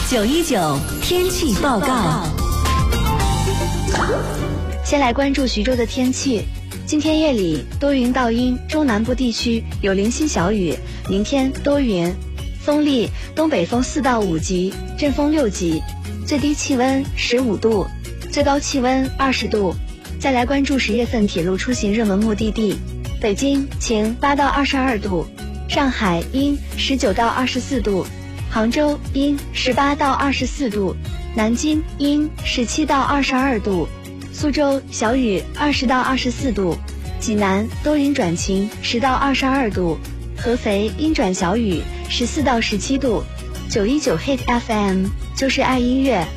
919天气报告。 先来关注徐州的天气。今天夜里多云到阴，中南部地区有零星小雨，明天多云，风力东北风4到5级，阵风6级，最低气温15度，最高气温20度。再来关注10月份铁路出行热门目的地，北京晴8到22度，上海阴19到24度，杭州阴18到24度，南京阴17到22度，苏州小雨20到24度，济南多云转晴10到22度，合肥阴转小雨14到17度。919 Hit FM 就是爱音乐，